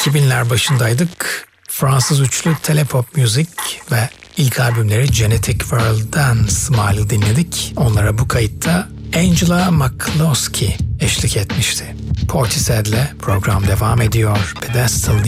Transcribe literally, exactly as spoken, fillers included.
iki binler başındaydık. Fransız üçlü Telepop Music ve ilk albümleri Genetic World'dan Smile'ı dinledik. Onlara bu kayıtta Angela McCloskey eşlik etmişti. Portishead'le program devam ediyor. Pedestal